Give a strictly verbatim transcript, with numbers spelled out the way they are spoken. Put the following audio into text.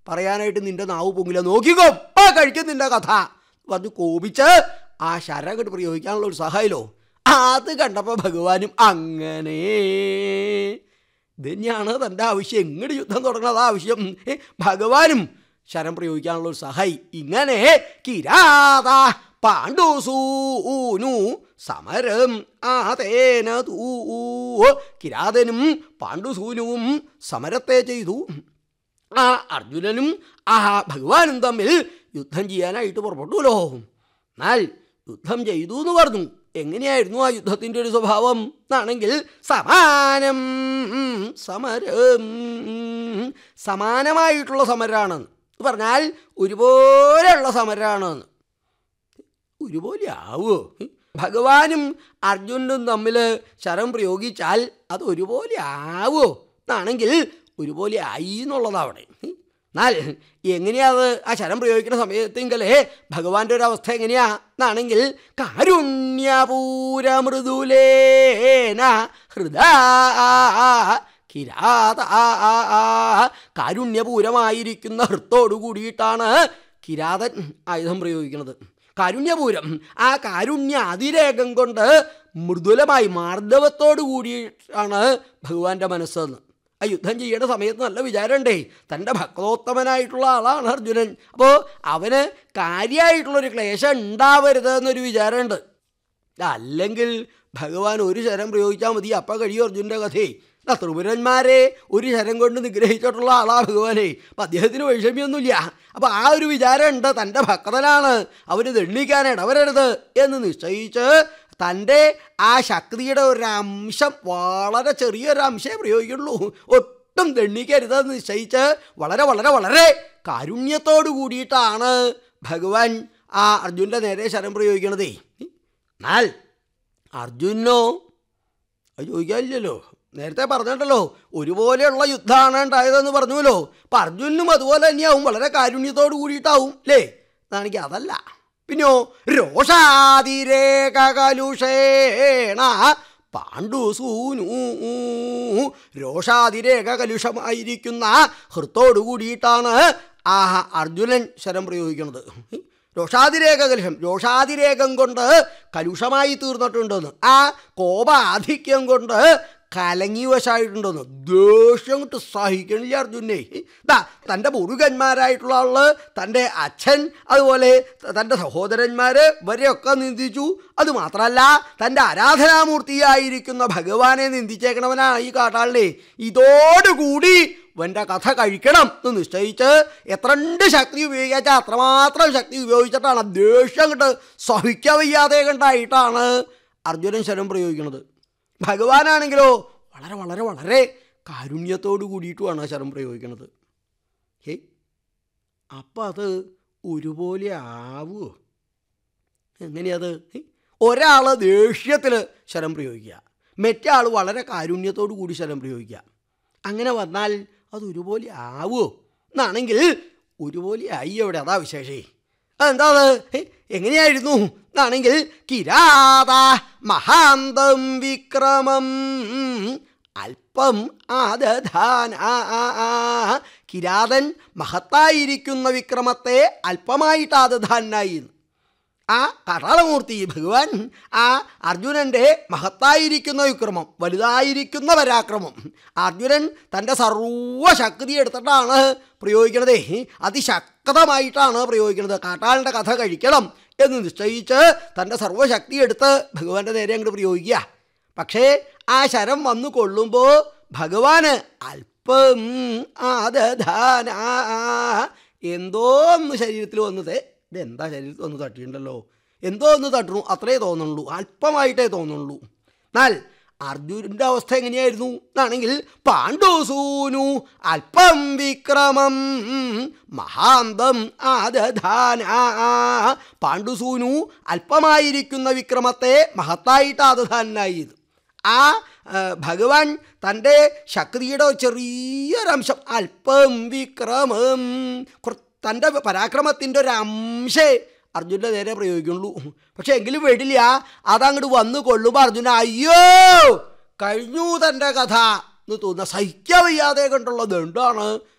പറയാനായിട്ട് നിന്റെ നാവ് പൊങ്ങില്ല, നോക്കിക്കോ ഇപ്പൊ കഴിക്കും നിന്റെ കഥ പറഞ്ഞ് കോപിച്ച് ആ ശരം അങ്ങോട്ട് പ്രയോഗിക്കാനുള്ള ഒരു സഹായമല്ലോ. അത് കണ്ടപ്പോൾ ഭഗവാനും അങ്ങനെ ഇത് തന്നെയാണ് തൻ്റെ ആവശ്യം, എങ്ങോട്ട് യുദ്ധം തുടങ്ങുന്നത് ആവശ്യം. ഭഗവാനും ശരം പ്രയോഗിക്കാനുള്ള ഒരു സഹായി. ഇങ്ങനെ കിരാത പാണ്ഡുസൂനു സമരം ആതേന തൂ, കിരാതനും പാണ്ഡുസൂനുവും സമരത്തെ ചെയ്തു. ആ അർജുനനും ആ ഭഗവാനും തമ്മിൽ യുദ്ധം ചെയ്യാനായിട്ട് പുറപ്പെട്ടുല്ലോ. എന്നാൽ യുദ്ധം ചെയ്തു എന്ന് പറഞ്ഞു. എങ്ങനെയായിരുന്നു ആ യുദ്ധത്തിൻ്റെ ഒരു സ്വഭാവം എന്നാണെങ്കിൽ സമാനം സമരം, സമാനമായിട്ടുള്ള സമരമാണെന്ന് പറഞ്ഞാൽ ഒരുപോലെയുള്ള സമരമാണെന്ന്. ഒരുപോലെ ആവുമോ? ഭഗവാനും അർജുനനും തമ്മിൽ ശരം പ്രയോഗിച്ചാൽ അത് ഒരുപോലെ ആവുമോ എന്നാണെങ്കിൽ ഒരുപോലെ ആയി എന്നുള്ളതാണ്. എന്നാൽ എങ്ങനെയാത് ആ ശരം പ്രയോഗിക്കുന്ന സമയത്തെങ്കിലേ ഭഗവാന്റെ ഒരു അവസ്ഥ എങ്ങനെയാ എന്നാണെങ്കിൽ കാരുണ്യപൂരമൃദുലേന ഹൃദാ കിരാത, കാരുണ്യപൂരമായിരിക്കുന്ന ഹൃത്തോടു കൂടിയിട്ടാണ് കിരാതൻ ആയുധം പ്രയോഗിക്കുന്നത്. കാരുണ്യപൂരം, ആ കാരുണ്യ അതിരേകം കൊണ്ട് മൃദുലമായി മാർദ്ദവത്തോടു കൂടിയിട്ടാണ് ഭഗവാന്റെ മനസ്സെന്ന്. ആ യുദ്ധം ചെയ്യേണ്ട സമയത്ത് നല്ല വിചാരമുണ്ടേ, തൻ്റെ ഭക്തോത്തമനായിട്ടുള്ള ആളാണ് അർജുനൻ. അപ്പോൾ അവന് കാര്യമായിട്ടുള്ളൊരു ക്ലേശം ഉണ്ടാവരുത് എന്നൊരു വിചാരമുണ്ട്. അല്ലെങ്കിൽ ഭഗവാൻ ഒരു ശരം പ്രയോഗിച്ചാൽ മതി, അപ്പം കഴിയും അർജുനൻ്റെ കഥയെ. ത്രിപുരന്മാരെ ഒരു ശരം കൊണ്ട് നിഗ്രഹിച്ചിട്ടുള്ള ആളാണ് ഭഗവാനെ. അപ്പം അദ്ദേഹത്തിന് വൈഷമ്യമൊന്നുമില്ല. അപ്പോൾ ആ ഒരു വിചാരമുണ്ട്, തൻ്റെ ഭക്തനാണ്, അവന് ദണ്ഡിക്കാൻ ഇടവരരുത് എന്ന് നിശ്ചയിച്ച് തൻ്റെ ആ ശക്തിയുടെ ഒരംശം, വളരെ ചെറിയൊരു അംശമേ പ്രയോഗിക്കുള്ളൂ, ഒട്ടും ദണ്ഡിക്കരുതെന്ന് നിശ്ചയിച്ച് വളരെ വളരെ വളരെ കാരുണ്യത്തോടു കൂടിയിട്ടാണ് ഭഗവാൻ ആ അർജുനൻ്റെ നേരെ ശരം പ്രയോഗിക്കണതേ. എന്നാൽ അർജുനോ അത് ചോദിക്കാനില്ലല്ലോ. നേരത്തെ പറഞ്ഞിട്ടല്ലോ ഒരുപോലെയുള്ള യുദ്ധമാണ് ഉണ്ടായതെന്ന് പറഞ്ഞുവല്ലോ. അപ്പം അർജുനും അതുപോലെ തന്നെയാവും, വളരെ കാരുണ്യത്തോടു കൂടിയിട്ടാവും അല്ലേ? എന്നാണെങ്കിൽ അതല്ല, പിന്നെയോ രോഷാതിരേക കലുഷേണ പാണ്ഡുസൂനു, രോഷാതിരേക കലുഷമായിരിക്കുന്ന ഹൃത്തോടു കൂടിയിട്ടാണ് ആ അർജുനൻ ശരം പ്രയോഗിക്കുന്നത്. രോഷാതിരേക കലുഷം, രോഷാതിരേകം കൊണ്ട് കലുഷമായി തീർന്നിട്ടുണ്ടെന്ന്, ആ കോപാധിക്യം കൊണ്ട് കലങ്ങി വശമായിട്ടുണ്ടെന്ന്. ദേഷ്യം കൊണ്ട് സഹിക്കണില്ല അർജുനെ. ദാ തൻ്റെ മുരുകന്മാരായിട്ടുള്ള ആള്, തൻ്റെ അച്ഛൻ, അതുപോലെ തൻ്റെ സഹോദരന്മാർ ഇവരെയൊക്കെ നിന്ദിച്ചു. അതുമാത്രമല്ല തൻ്റെ ആരാധനാമൂർത്തിയായിരിക്കുന്ന ഭഗവാനെ നിന്ദിച്ചേക്കണവനാണ് ഈ കാട്ടാളിനെ. ഇതോടുകൂടി ഇവൻ്റെ കഥ കഴിക്കണം എന്ന് നിശ്ചയിച്ച് എത്രണ്ട് ശക്തി ഉപയോഗിച്ചാൽ അത്രമാത്രം ശക്തി ഉപയോഗിച്ചിട്ടാണ്, ദേഷ്യം കണ്ട് സഹിക്കാൻ വയ്യാതെ കണ്ടായിട്ടാണ് അർജുനൻ ശരം പ്രയോഗിക്കുന്നത്. ഭഗവാനാണെങ്കിലോ വളരെ വളരെ വളരെ കാരുണ്യത്തോടു കൂടിയിട്ടുമാണ് ശരം പ്രയോഗിക്കുന്നത്. ഹേ, അപ്പം അത് ഒരുപോലെ ആവുമോ? എങ്ങനെയത്? ഒരാൾ ദേഷ്യത്തിൽ ശരം പ്രയോഗിക്കുക, മറ്റേ ആൾ വളരെ കാരുണ്യത്തോടു കൂടി ശരം പ്രയോഗിക്കുക. അങ്ങനെ വന്നാൽ അത് ഒരുപോലെ ആവുമോ എന്നാണെങ്കിൽ ഒരുപോലെ ആയി അവിടെ. അതാ വിശേഷേ. അതെന്താ അത്? എങ്ങനെയായിരുന്നു എന്നാണെങ്കിൽ കിരാത മഹാന്തം വിക്രമം അല്പം ആദധാന, കിരാതൻ മഹത്തായിരിക്കുന്ന വിക്രമത്തെ അല്പമായിട്ട് ആദധാനായി. ആ കാട്ടാളമൂർത്തി ഭഗവാൻ ആ അർജുനൻ്റെ മഹത്തായിരിക്കുന്ന വിക്രമം, വലുതായിരിക്കുന്ന പരാക്രമം അർജുനൻ തൻ്റെ സർവശക്തി എടുത്തിട്ടാണ് പ്രയോഗിക്കണത്. അതിശക്തമായിട്ടാണ് പ്രയോഗിക്കുന്നത്. കാട്ടാളിൻ്റെ കഥ കഴിക്കണം എന്ന് നിശ്ചയിച്ച് തൻ്റെ സർവശക്തി എടുത്ത് ഭഗവാന്റെ നേരെ അങ്ങോട്ട് പ്രയോഗിക്കുക. പക്ഷേ ആ ശരം വന്നു കൊള്ളുമ്പോൾ ഭഗവാന് അല്പം ആദധാന, എന്തോ ഒന്ന് ശരീരത്തിൽ വന്നത്. ഇതെന്താ ശരീരത്തിൽ ഒന്ന് തട്ടിയിട്ടുണ്ടല്ലോ, എന്തോ ഒന്ന് തട്ടണു, അത്രേ തോന്നുള്ളൂ, അല്പമായിട്ടേ തോന്നുള്ളൂ. എന്നാൽ അർജുനൻ്റെ അവസ്ഥ എങ്ങനെയായിരുന്നു എന്നാണെങ്കിൽ പാണ്ഡുസൂനു അല്പം വിക്രമം മഹാന്തം ആദധാന, പാണ്ഡുസൂനു അല്പമായിരിക്കുന്ന വിക്രമത്തെ മഹത്തായിട്ട് ആദധാനായി. ആ ഭഗവാൻ തൻ്റെ ശക്തിയുടെ ചെറിയൊരംശം, അല്പം വിക്രമം, തൻ്റെ പരാക്രമത്തിൻ്റെ ഒരു അംശേ അർജുനൻ്റെ നേരെ പ്രയോഗിക്കുള്ളൂ. പക്ഷെ എങ്കിലും വേണ്ടില്ല, അതങ്ങോട്ട് വന്നു കൊള്ളുമ്പോൾ അർജുന അയ്യോ കഴിഞ്ഞു തൻ്റെ കഥ എന്ന് തോന്നുന്ന, സഹിക്കാൻ വയ്യാതെ കണ്ടുള്ളത് എന്താണ്